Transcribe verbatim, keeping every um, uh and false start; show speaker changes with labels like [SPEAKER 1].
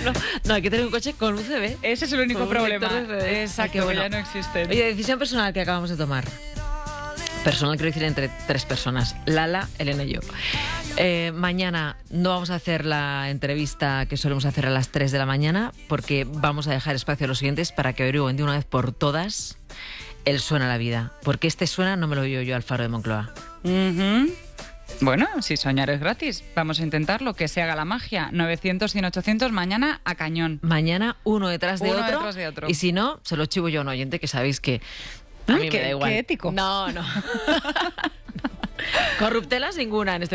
[SPEAKER 1] no, no, hay que tener un coche con U C B.
[SPEAKER 2] Ese es el único
[SPEAKER 1] Con un
[SPEAKER 2] problema.
[SPEAKER 1] lector de C D.
[SPEAKER 2] Exacto,
[SPEAKER 1] Qué bueno.
[SPEAKER 2] que ya no existen.
[SPEAKER 1] Oye, decisión personal que acabamos de tomar. Personal, quiero decir, entre tres personas. Lala, Elena y yo. Eh, mañana no vamos a hacer la entrevista que solemos hacer a las tres de la mañana porque vamos a dejar espacio a los siguientes para que averigüen de una vez por todas el Suena la Vida. Porque este suena no me lo oigo yo al Faro de Moncloa.
[SPEAKER 2] Uh-huh. Bueno, si soñar es gratis, vamos a intentarlo, que se haga la magia. novecientos, cien, ochocientos, mañana a cañón.
[SPEAKER 1] Mañana uno detrás de,
[SPEAKER 2] Uno
[SPEAKER 1] otro,
[SPEAKER 2] detrás de otro.
[SPEAKER 1] Y si no, se lo chivo yo a un oyente que sabéis que a
[SPEAKER 2] Uy,
[SPEAKER 1] mí
[SPEAKER 2] qué-
[SPEAKER 1] me da igual.
[SPEAKER 2] qué ético.
[SPEAKER 1] No, no. Corruptelas ninguna en este